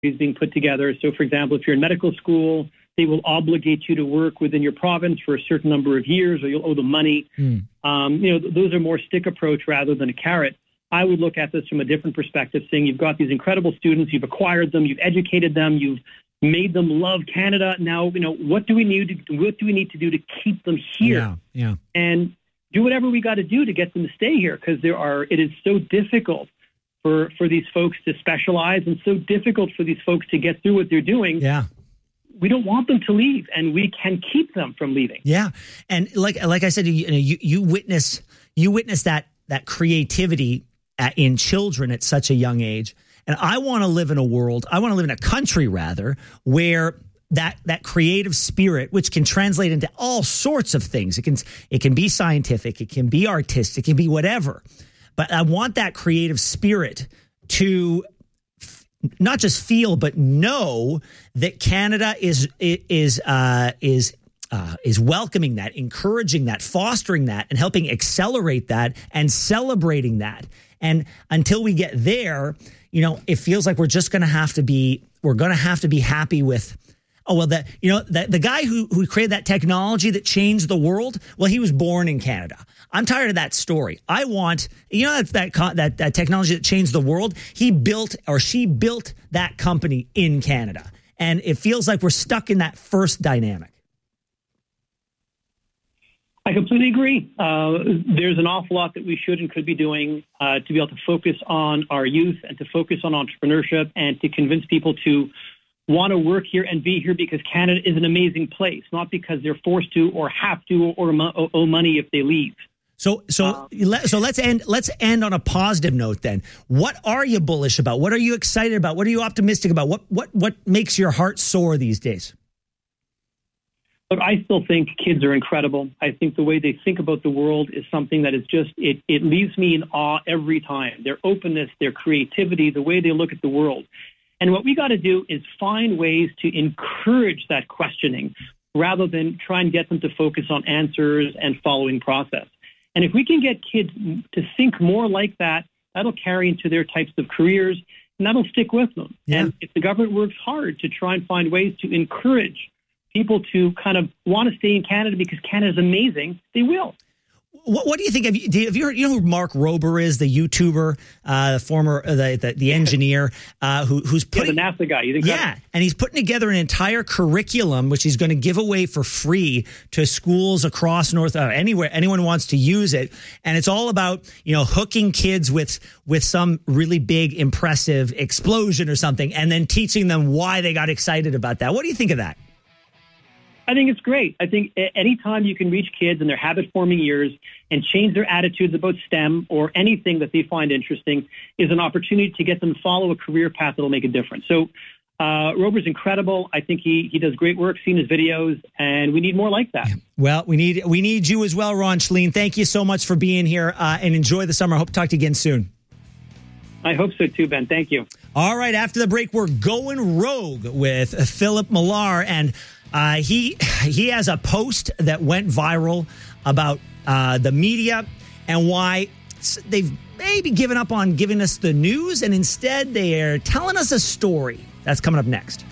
being put together. So, for example, if you're in medical school, they will obligate you to work within your province for a certain number of years, or you'll owe them money. Those are more stick approach rather than a carrot. I would look at this from a different perspective, saying you've got these incredible students, you've acquired them, you've educated them, you've made them love Canada. Now, what do we need to do to keep them here? Yeah. And do whatever we got to do to get them to stay here, because it is so difficult for these folks to specialize and so difficult for these folks to get through what they're doing. Yeah. We don't want them to leave, and we can keep them from leaving. Yeah. And like I said, you witness that creativity in children at such a young age. And I want to live in a country rather, where that creative spirit, which can translate into all sorts of things. It can be scientific, it can be artistic, it can be whatever. But I want that creative spirit to not just feel, but know that Canada is welcoming that, encouraging that, fostering that, and helping accelerate that and celebrating that. And until we get there, it feels like we're going to have to be happy with, the guy who created that technology that changed the world, well, he was born in Canada. I'm tired of that story. I want, that technology that changed the world, she built that company in Canada. And it feels like we're stuck in that first dynamic. I completely agree. There's an awful lot that we should and could be doing to be able to focus on our youth and to focus on entrepreneurship and to convince people to want to work here and be here because Canada is an amazing place, not because they're forced to or have to or owe money if they leave. So let's end on a positive note then. What are you bullish about? What are you excited about? What are you optimistic about? What makes your heart soar these days? Look, I still think kids are incredible. I think the way they think about the world is something that is just, it leaves me in awe every time. Their openness, their creativity, the way they look at the world. And what we got to do is find ways to encourage that questioning rather than try and get them to focus on answers and following process. And if we can get kids to think more like that, that'll carry into their types of careers, and that'll stick with them. Yeah. And if the government works hard to try and find ways to encourage people to kind of want to stay in Canada because Canada is amazing, they will. What do you think? Have you heard? You know who Mark Rober is, the YouTuber, the engineer, who's putting the NASA guy. You think and he's putting together an entire curriculum which he's going to give away for free to schools across anywhere anyone wants to use it, and it's all about hooking kids with some really big impressive explosion or something, and then teaching them why they got excited about that. What do you think of that? I think it's great. I think anytime you can reach kids in their habit-forming years and change their attitudes about STEM or anything that they find interesting is an opportunity to get them to follow a career path that will make a difference. So Rober's incredible. I think he does great work, seen his videos, and we need more like that. Well, we need you as well, Ron Schlien. Thank you so much for being here, and enjoy the summer. I hope to talk to you again soon. I hope so too, Ben. Thank you. All right, after the break, we're going rogue with Philip Millar, and he has a post that went viral about the media and why they've maybe given up on giving us the news, and instead they are telling us a story. That's coming up next.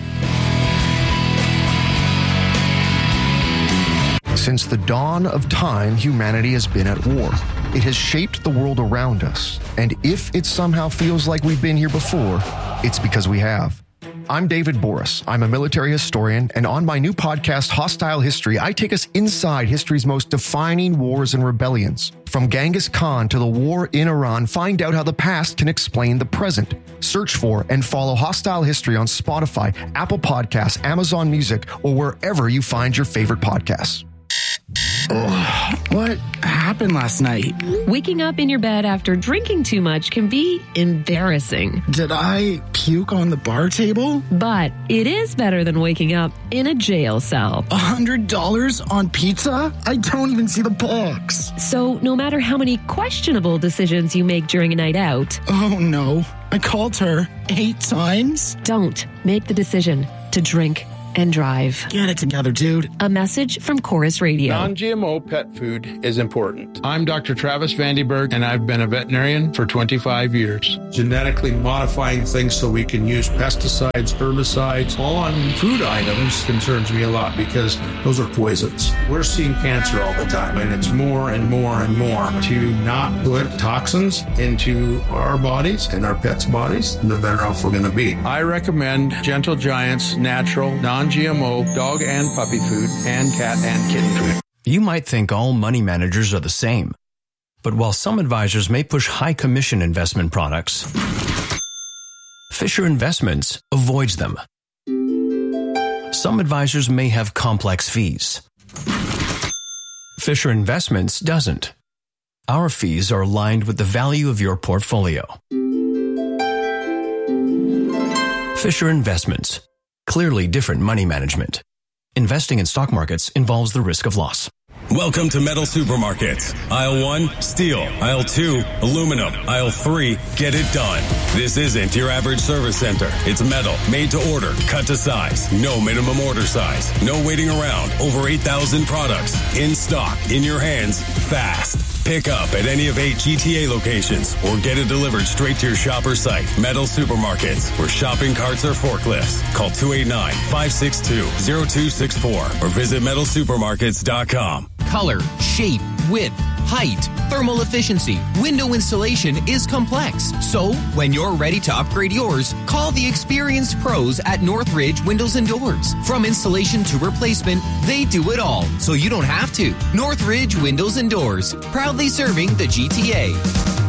Since the dawn of time, humanity has been at war. It has shaped the world around us, and if it somehow feels like we've been here before, it's because we have. I'm David Boris. I'm a military historian, and on my new podcast, Hostile History, I take us inside history's most defining wars and rebellions. From Genghis Khan to the war in Iran, find out how the past can explain the present. Search for and follow Hostile History on Spotify, Apple Podcasts, Amazon Music, or wherever you find your favorite podcasts. What happened last night? Waking up in your bed after drinking too much can be embarrassing. Did I puke on the bar table? But it is better than waking up in a jail cell. $100 on pizza? I don't even see the box. So no matter how many questionable decisions you make during a night out... Oh no, I called her 8 times? Don't make the decision to drink and drive. Get it together, dude. A message from Chorus Radio. Non-GMO pet food is important. I'm Dr. Travis Vandenberg, and I've been a veterinarian for 25 years. Genetically modifying things so we can use pesticides, herbicides on food items concerns me a lot because those are poisons. We're seeing cancer all the time, and it's more and more and more. To not put toxins into our bodies and our pets' bodies, the better off we're going to be. I recommend Gentle Giant's natural, non-GMO dog and puppy food and cat and kitten food. You might think all money managers are the same. But while some advisors may push high commission investment products, Fisher Investments avoids them. Some advisors may have complex fees. Fisher Investments doesn't. Our fees are aligned with the value of your portfolio. Fisher Investments. Clearly different money management. Investing in stock markets involves the risk of loss. Welcome to Metal Supermarkets. Aisle 1, steel. Aisle 2, aluminum. Aisle 3, get it done. This isn't your average service center. It's metal, made to order, cut to size. No minimum order size. No waiting around. Over 8,000 products. In stock, in your hands, fast. Pick up at any of 8 GTA locations or get it delivered straight to your shopper site. Metal Supermarkets, where shopping carts are forklifts. Call 289-562-0264 or visit metalsupermarkets.com. Color, shape, width, height, thermal efficiency, window installation is complex. So, when you're ready to upgrade yours, call the experienced pros at Northridge Windows and Doors. From installation to replacement, they do it all, so you don't have to. Northridge Windows and Doors, proudly serving the GTA.